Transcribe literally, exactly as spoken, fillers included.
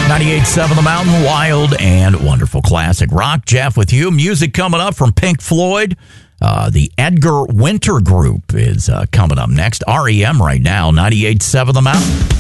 ninety-eight point seven The Mountain, wild and wonderful classic rock. Jeff with you. Music coming up from Pink Floyd. Uh, the Edgar Winter Group is uh, coming up next. R E M right now, ninety-eight point seven The Mountain.